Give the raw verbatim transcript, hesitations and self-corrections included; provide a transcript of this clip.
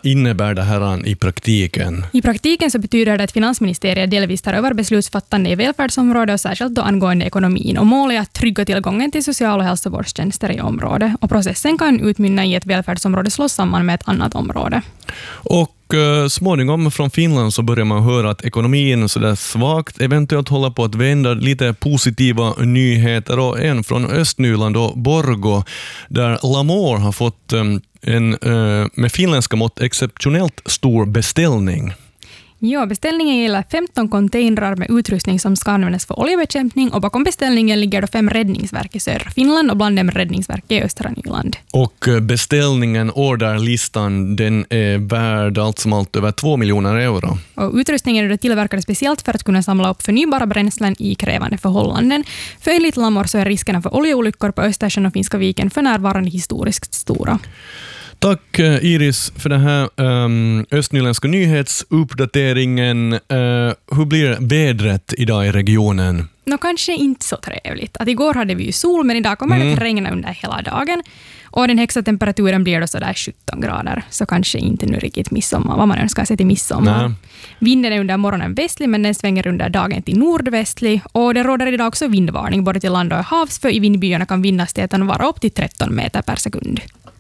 vad innebär det här i praktiken? I praktiken så betyder det att finansministeriet delvis tar över beslutsfattande i välfärdsområdet och särskilt då angående ekonomin. Och målet är att trygga tillgången till social- och hälsovårdstjänster i området. Och processen kan utmynna i ett välfärdsområde slås samman med ett annat område. Och uh, småningom från Finland så börjar man höra att ekonomin så där svagt eventuellt håller på att vända, lite positiva nyheter, och en från Östnyland och Borgå där Lamor har fått um, en uh, med finländska mått exceptionellt stor beställning. Ja, beställningen gäller femton containrar med utrustning som ska användas för oljebekämpning, och bakom beställningen ligger då fem räddningsverk i södra Finland och bland dem räddningsverk i östra Nyland. Och beställningen, orderlistan, den är värd allt som allt över två miljoner euro. Och utrustningen är då tillverkad speciellt för att kunna samla upp förnybara bränslen i krävande förhållanden. För enligt Lamor så är riskerna för oljeolyckor på Östersjön och Finska viken för närvarande historiskt stora. Tack Iris för den här um, östnyländska nyhetsuppdateringen. Uh, hur blir vädret idag i regionen? Nå, kanske inte så trevligt. Att igår hade vi ju sol, men idag kommer mm. det att regna under hela dagen. Och den högsta temperaturen blir då så där sjutton grader. Så kanske inte nu riktigt midsommar, vad man önskar sig till midsommar. Nej. Vinden är under morgonen västlig, men den svänger under dagen till nordvästlig. Och det råder idag också vindvarning både till land och havs, för i vindbyarna kan vindhastigheten vara upp till tretton meter per sekund.